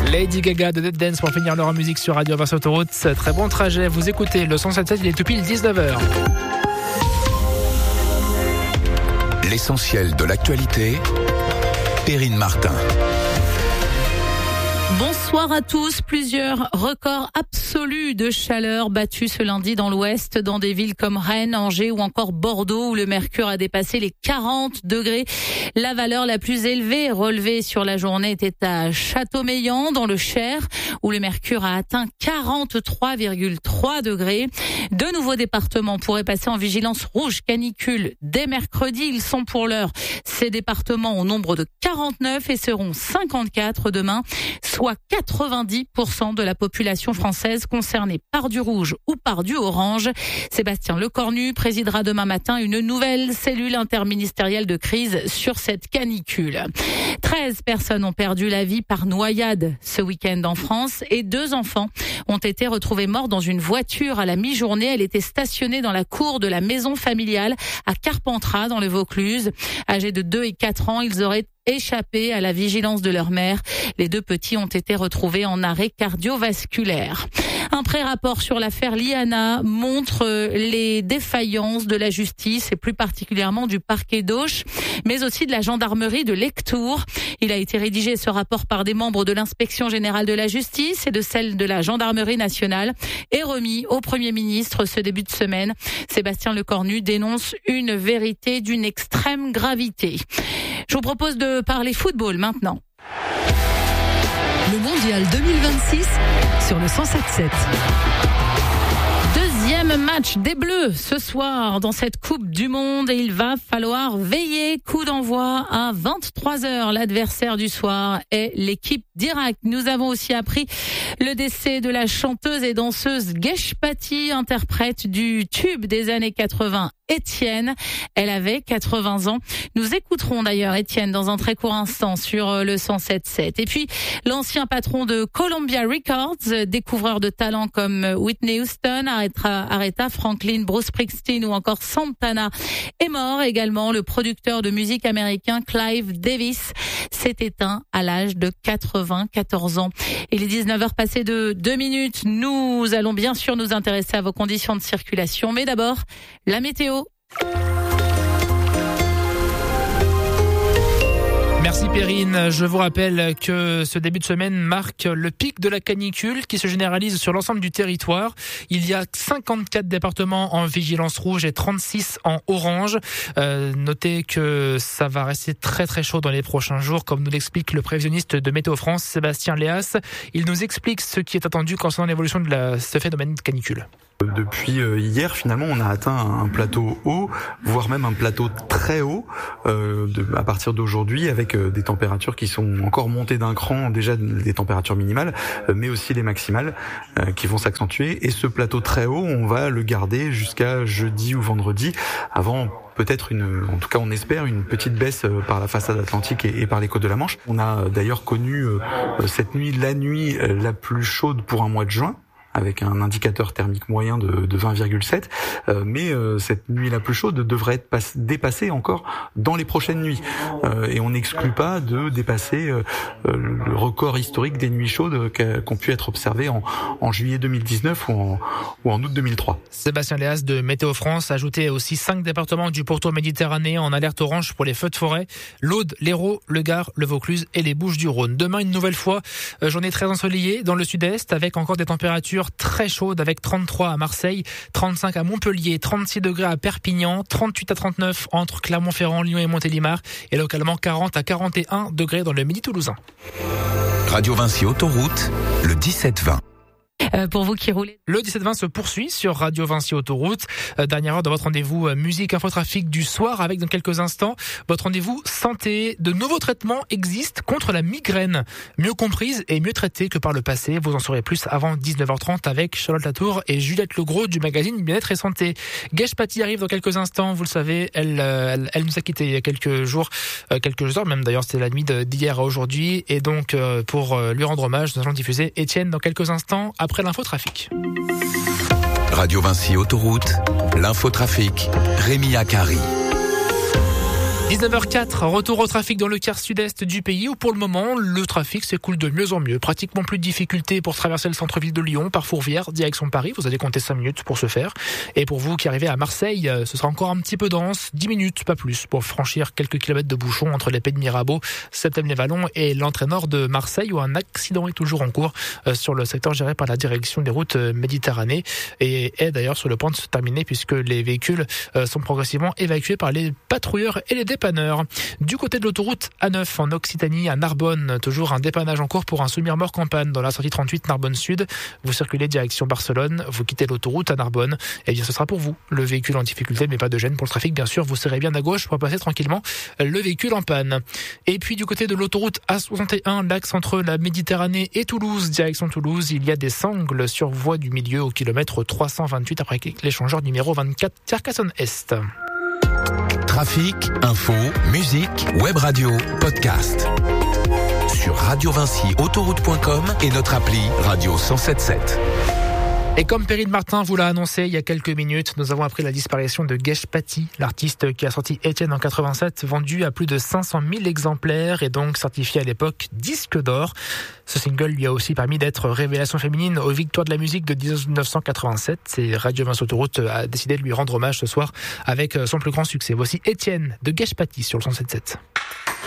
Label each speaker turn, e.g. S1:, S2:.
S1: Lady Gaga de Dead Dance pour finir leur musique sur Radio Vinci Autoroute. Très bon trajet, vous écoutez le 107.7, il est tout pile 19h.
S2: L'essentiel de l'actualité, Perrine Martin.
S3: Bonsoir à tous. Plusieurs records absolus de chaleur battus ce lundi dans l'ouest, dans des villes comme Rennes, Angers ou encore Bordeaux, où le mercure a dépassé les 40 degrés. La valeur la plus élevée relevée sur la journée était à Châteaumeillan, dans le Cher, où le mercure a atteint 43,3 degrés. De nouveaux départements pourraient passer en vigilance rouge canicule dès mercredi. Ils sont pour l'heure ces départements au nombre de 49 et seront 54 demain, soit 90% de la population française concernée par du rouge ou par du orange. Sébastien Lecornu présidera demain matin une nouvelle cellule interministérielle de crise sur cette canicule. 13 personnes ont perdu la vie par noyade ce week-end en France et 2 enfants ont été retrouvés morts dans une voiture à la mi-journée. Elle était stationnée dans la cour de la maison familiale à Carpentras dans le Vaucluse. Âgés de 2 et 4 ans, ils auraient échappé à la vigilance de leur mère. Les 2 petits ont été retrouvés en arrêt cardiovasculaire. Un pré-rapport sur l'affaire Liana montre les défaillances de la justice et plus particulièrement du parquet d'Auch, mais aussi de la gendarmerie de Lectoure. Il a été rédigé ce rapport par des membres de l'inspection générale de la justice et de celle de la gendarmerie nationale et remis au Premier ministre ce début de semaine. Sébastien Lecornu dénonce une vérité d'une extrême gravité. Je vous propose de parler football maintenant.
S4: Le Mondial 2026 sur le 107.7.
S3: Deuxième match des Bleus ce soir dans cette Coupe du Monde et il va falloir veiller. Coup d'envoi à 23h. L'adversaire du soir est l'équipe d'Irak. Nous avons aussi appris le décès de la chanteuse et danseuse Gesh Pati, interprète du tube des années 80. Étienne, elle avait 80 ans. Nous écouterons d'ailleurs Étienne dans un très court instant sur le 107.7. Et puis, l'ancien patron de Columbia Records, découvreur de talents comme Whitney Houston, Aretha Franklin, Bruce Springsteen ou encore Santana, est mort également. Le producteur de musique américain Clive Davis s'est éteint à l'âge de 94 ans. Il est 19h passé de 2 minutes. Nous allons bien sûr nous intéresser à vos conditions de circulation. Mais d'abord, la météo.
S1: Merci Perrine. Je vous rappelle que ce début de semaine marque le pic de la canicule qui se généralise sur l'ensemble du territoire. Il y a 54 départements en vigilance rouge et 36 en orange. Notez que ça va rester très très chaud dans les prochains jours, comme nous l'explique le prévisionniste de Météo France, Sébastien Léas. Il nous explique ce qui est attendu concernant l'évolution de ce phénomène de canicule.
S5: Depuis hier, finalement, on a atteint un plateau haut, voire même un plateau très haut, à partir d'aujourd'hui, avec des températures qui sont encore montées d'un cran, déjà des températures minimales, mais aussi les maximales, qui vont s'accentuer. Et ce plateau très haut, on va le garder jusqu'à jeudi ou vendredi, avant peut-être en tout cas on espère, une petite baisse par la façade atlantique et par les côtes de la Manche. On a d'ailleurs connu cette nuit, la nuit la plus chaude pour un mois de juin, avec un indicateur thermique moyen de 20,7, mais cette nuit la plus chaude devrait être dépassée encore dans les prochaines nuits, et on n'exclut pas de dépasser le record historique des nuits chaudes qu'ont pu être observées en juillet 2019 ou en août 2003.
S1: Sébastien Léas de Météo France a ajouté aussi 5 départements du pourtour méditerranéen en alerte orange pour les feux de forêt: l'Aude, l'Hérault, le Gard, le Vaucluse et les Bouches-du-Rhône. Demain, une nouvelle fois, journée très ensoleillée dans le sud-est, avec encore des températures très chaude, avec 33 à Marseille, 35 à Montpellier, 36 degrés à Perpignan, 38 à 39 entre Clermont-Ferrand, Lyon et Montélimar, et localement 40 à 41 degrés dans le Midi toulousain.
S2: Radio Vinci Autoroute, le 17-20.
S3: Pour vous qui roulez.
S1: Le 17-20 se poursuit sur Radio Vinci Autoroute. Dernière heure de votre rendez-vous musique infotrafic du soir, avec dans quelques instants votre rendez-vous santé. De nouveaux traitements existent contre la migraine, mieux comprise et mieux traitée que par le passé. Vous en saurez plus avant 19h30 avec Charlotte Latour et Juliette Legros du magazine Bien-être et Santé. Gesh Pati arrive dans quelques instants, vous le savez, elle nous a quittés il y a quelques heures même, d'ailleurs c'était la nuit d'hier à aujourd'hui, et donc pour lui rendre hommage, nous allons diffuser Étienne dans quelques instants après l'infotrafic.
S2: Radio Vinci Autoroute, l'infotrafic, Rémi Akari.
S1: 19h04, retour au trafic dans le quart sud-est du pays où pour le moment le trafic s'écoule de mieux en mieux. Pratiquement plus de difficultés pour traverser le centre-ville de Lyon par Fourvière, direction Paris. Vous allez compter 5 minutes pour ce faire. Et pour vous qui arrivez à Marseille, ce sera encore un petit peu dense, 10 minutes, pas plus, pour franchir quelques kilomètres de bouchons entre les Pays de Mirabeau, Septem-les-Vallons et l'entrée nord de Marseille où un accident est toujours en cours sur le secteur géré par la direction des routes Méditerranée et est d'ailleurs sur le point de se terminer puisque les véhicules sont progressivement évacués par les patrouilleurs et les dépanneurs. Du côté de l'autoroute A9 en Occitanie à Narbonne, toujours un dépannage en cours pour un semi-remorque en panne dans la sortie 38 Narbonne Sud. Vous circulez direction Barcelone, vous quittez l'autoroute à Narbonne, et bien ce sera pour vous le véhicule en difficulté, mais pas de gêne pour le trafic bien sûr. Vous serez bien à gauche pour passer tranquillement le véhicule en panne. Et puis du côté de l'autoroute A61, l'axe entre la Méditerranée et Toulouse, direction Toulouse, il y a des sangles sur voie du milieu au kilomètre 328 après l'échangeur numéro 24 Carcassonne-Est.
S2: Trafic, info, musique, web radio, podcast. Sur radiovincyautoroute.com et notre appli Radio 107.7.
S1: Et comme Perrine Martin vous l'a annoncé il y a quelques minutes, nous avons appris la disparition de Gesh Patti, l'artiste qui a sorti Etienne en 87, vendu à plus de 500 000 exemplaires et donc certifié à l'époque disque d'or. Ce single lui a aussi permis d'être révélation féminine aux Victoires de la musique de 1987. Et Radio Vinci Autoroute a décidé de lui rendre hommage ce soir avec son plus grand succès. Voici Etienne de Gesh Patti sur le 107.7.